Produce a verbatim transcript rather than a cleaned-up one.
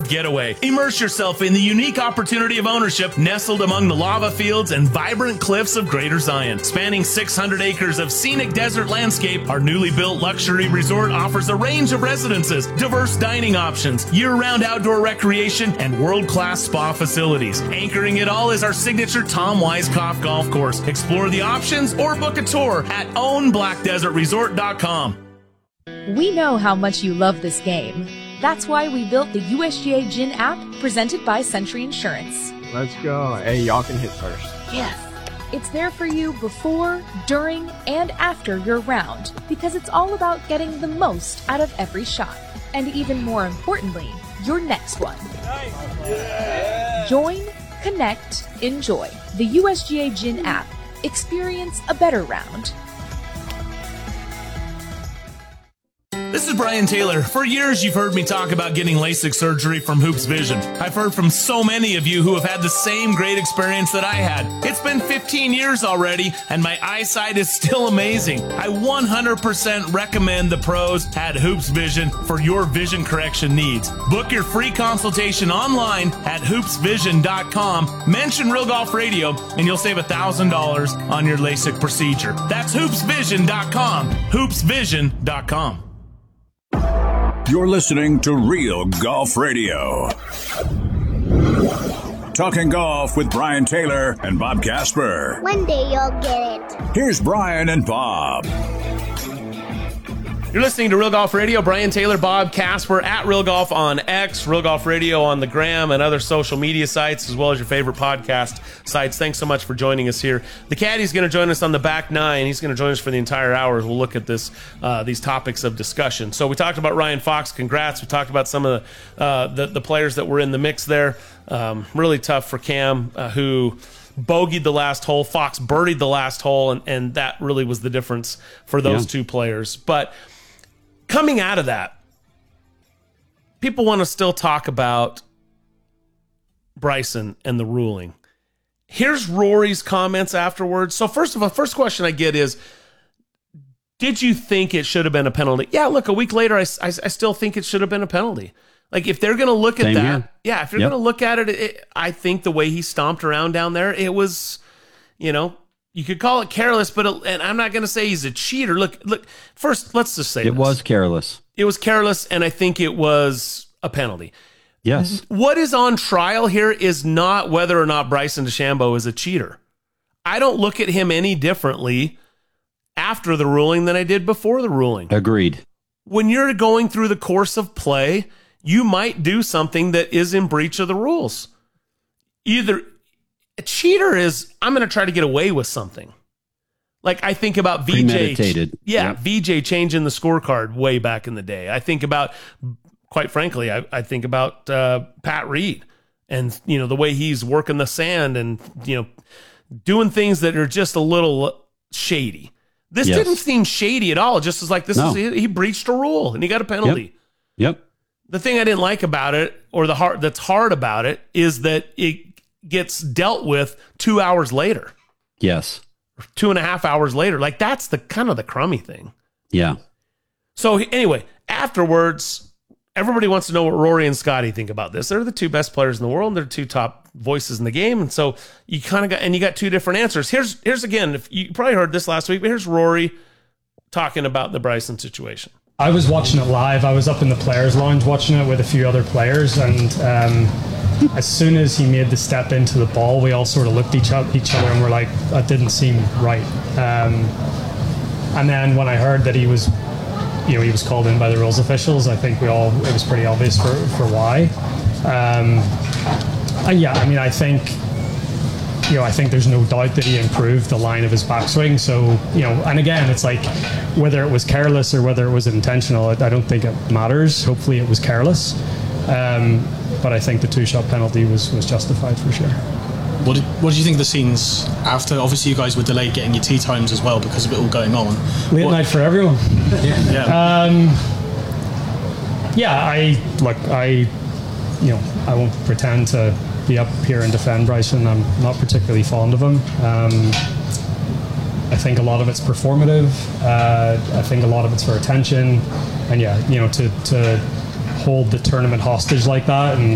Surf Getaway. Immerse yourself in the unique opportunity of ownership nestled among the lava fields and vibrant cliffs of Greater Zion. Spanning six hundred acres of scenic desert landscape, our newly built luxury resort offers a range of residences, diverse dining options, year-round outdoor recreation, and world-class spa facilities. Anchoring it all is our signature Tom Weiskopf golf course. Explore the options or book a tour at own black desert resort dot com. We know how much you love this game. That's why we built the U S G A Gin app presented by Century Insurance. Let's go. Hey, y'all can hit first. Yes. It's there for you before, during, and after your round because it's all about getting the most out of every shot. And even more importantly, your next one. Nice. Yeah. Join, connect, enjoy. The U S G A Gin app. Experience a better round. This is Brian Taylor. For years, you've heard me talk about getting LASIK surgery from Hoops Vision. I've heard from so many of you who have had the same great experience that I had. It's been fifteen years already, and my eyesight is still amazing. I one hundred percent recommend the pros at Hoops Vision for your vision correction needs. Book your free consultation online at hoops vision dot com. Mention Real Golf Radio, and you'll save one thousand dollars on your LASIK procedure. That's hoops vision dot com. hoops vision dot com. You're listening to Real Golf Radio. Talking golf with Brian Taylor and Bob Casper. One day you'll get it. Here's Brian and Bob. You're listening to Real Golf Radio. Brian Taylor, Bob Casper at Real Golf on X, Real Golf Radio on the Gram and other social media sites, as well as your favorite podcast sites. Thanks so much for joining us here. The caddy's going to join us on the back nine. He's going to join us for the entire hour as we'll look at this, uh, these topics of discussion. So we talked about Ryan Fox. Congrats. We talked about some of the uh, the, the players that were in the mix there. Um, really tough for Cam, uh, who bogeyed the last hole. Fox birdied the last hole, and, and that really was the difference for those yeah. two players. But coming out of that, people want to still talk about Bryson and the ruling. Here's Rory's comments afterwards. So first of all, first question I get is, did you think it should have been a penalty? Yeah, look, a week later, I, I, I still think it should have been a penalty. Like, if they're going to look at Same that, here. yeah, if you're Yep. going to look at it, it, I think the way he stomped around down there, it was, you know, you could call it careless, but it, and I'm not going to say he's a cheater. Look, look. First, let's just say It this. was careless. It was careless, and I think it was a penalty. Yes. What is on trial here is not whether or not Bryson DeChambeau is a cheater. I don't look at him any differently after the ruling than I did before the ruling. Agreed. When you're going through the course of play, you might do something that is in breach of the rules. Either a cheater is, I'm going to try to get away with something. Like, I think about V J. Premeditated. Yeah, Yep. V J changing the scorecard way back in the day. I think about, quite frankly, I, I think about uh, Pat Reed and, you know, the way he's working the sand and, you know, doing things that are just a little shady. This Yes. didn't seem shady at all. Just as like, this No. is, he breached a rule and he got a penalty. Yep. The thing I didn't like about it, or the hard that's hard about it, is that it gets dealt with two hours later, Yes. two and a half hours later. Like, that's the kind of the crummy thing. Yeah. So anyway, afterwards, everybody wants to know what Rory and Scotty think about this. They're the two best players in the world. They're the two top voices in the game. And so you kind of got, and you got two different answers. Here's, here's again, if you probably heard this last week, but here's Rory talking about the Bryson situation. I was watching it live. I was up in the players' lounge watching it with a few other players, and um, as soon as he made the step into the ball, we all sort of looked at each, each other and were like, that didn't seem right. Um, and then when I heard that he was, you know, he was called in by the rules officials, I think we all, it was pretty obvious for, for why. Um, and yeah, I mean, I think, you know, I think there's no doubt that he improved the line of his backswing. So, you know, and again, it's like whether it was careless or whether it was intentional, I don't think it matters. Hopefully it was careless. Um, but I think the two-shot penalty was, was justified for sure. What did, what did you think of the scenes after? Obviously, you guys were delayed getting your tee times as well because of it all going on. Late what, night for everyone. Yeah. yeah. Um, yeah, I, look, I, you know, I won't pretend to be up here and defend Bryson. I'm not particularly fond of him. Um, I think a lot of it's performative. Uh, I think a lot of it's for attention. And yeah, you know, to, to hold the tournament hostage like that and